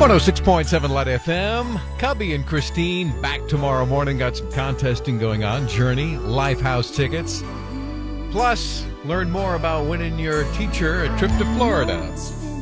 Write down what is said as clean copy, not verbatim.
106.7 Let FM. Cubby and Christine back tomorrow morning. Got some contesting going on. Journey, Lifehouse tickets. Plus, learn more about winning your teacher a trip to Florida.